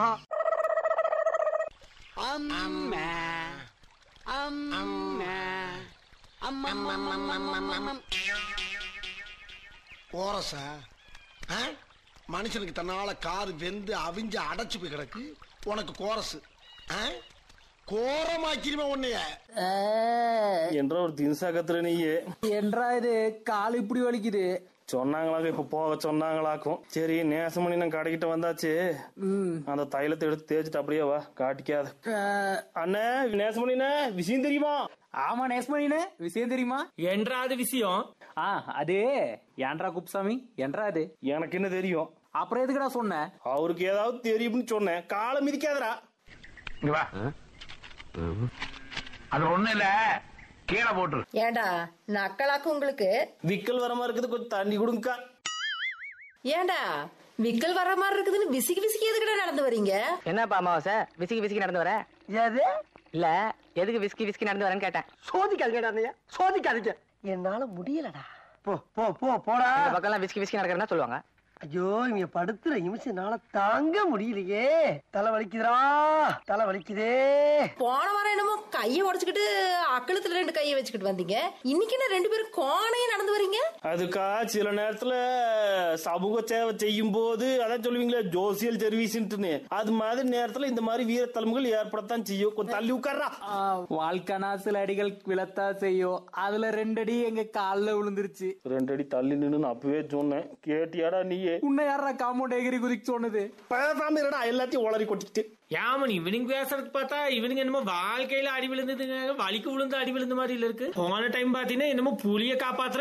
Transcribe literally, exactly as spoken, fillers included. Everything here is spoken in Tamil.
கோரசா மனுஷனுக்கு தன்னால காது வெந்து அவிஞ்சு அடைச்சு போய் கிடக்கு, உனக்கு கோரசு கோரமாக்கிருமா உன்னைய என்ற ஒரு தின்சா கத்துற நீயே என்றா இது கால் இப்படி வலிக்குது சொன்னாங்களாக்கும் இப்ப போக சொன்னாங்களாக்கும். சரி நேசமணி நான் கடைக்கிட்ட வந்தாச்சு, அந்த தைலத்தை எடுத்து தேய்ச்சிட்டு அப்படியே வா, காட்டிக்காத. அண்ணே நேசமணின விஷயம் தெரியுமா? ஆமா நேசமணினே விஷயம் தெரியுமா? என்றாது விஷயம்? ஆ அது ஏன்டா குப்சாமி என்றா அது? எனக்கு என்ன தெரியும்? அப்புறம் எதுக்குடா சொன்ன? அவருக்கு ஏதாவது தெரியும்னு சொன்னேன். காலை மிதிக்காதரா. அது ஒண்ணு இல்ல, கீழே போட்டு. ஏண்டா நக்கலாக்கு உங்களுக்கு விக்கல் வர மாதிரி இருக்குது, கொஞ்சம் தண்ணி கொடுங்கக்கா. ஏண்டா விக்கல் வர மாதிரி இருக்குதுன்னு விசிக்கி விசிக்கி எதுக்கிட்ட நடந்து வரீங்க? என்னப்பா அமாவாசை விசிக்கி விசிக்கி நடந்து வர? ஏது இல்ல எதுக்கு விஸ்கி விஸ்கி நடந்து வரேன்னு கேட்டேன். சோதிக்காதீங்க சோதிக்காதீங்க, என்னால முடியலடா. போ போ போ போடா. இந்த பக்கம் எல்லாம் விஸ்கி விஸ்கி நடக்கிறதா சொல்லுவாங்க. ஐயோ இவங்க படுத்துற நிமிஷம்னால தாங்க முடியலையே, தலை வலிக்குதுடா, தலை வலிக்குதே. போன வாரம் என்னமோ கைய உடைச்சுக்கிட்டு அக்கலத்துல ரெண்டு கைய வச்சுக்கிட்டு வந்தீங்க, இன்னைக்கு என்ன ரெண்டு பேரும் கோணையே நடந்து வரீங்க? அதுக்கா சில நேரத்துல சமூக சேவை செய்யும் போது அதான் சொல்லுவீங்களே ஜோசியல் சர்வீஸ்ன்னு, அது மாதிரி நேரத்துல இந்த மாதிரி வீர தலைமுகள் ஏற்படத்தான் செய்யும். கொஞ்சம் தள்ளி உட்கார்றா. வாழ்க்கனா சில அடிகள் விழத்தா செய்யும், அதுல ரெண்டு அடி எங்க கால்ல விழுந்துருச்சு. ரெண்டு அடி தள்ளி நின்னு அப்பவே சொன்னேன், கேட்டியாடா நீ? உன்னை யாரா காம்பவுண்ட் எகிரி குதிக்க சொன்னது? பேசாம இருடா, எல்லாத்தையும் உளறி கொட்டிட்டு. யாமன் இவனுக்கு பேசுறது பார்த்தா இவனுக்கு என்னமோ வாழ்க்கையில அடி விழுந்ததுங்க, வலிக்கு விழுந்து அடி விழுந்த மாதிரி இருக்கு. போன டைம் பாத்தீங்கன்னா என்னமோ புலிய காப்பாத்துற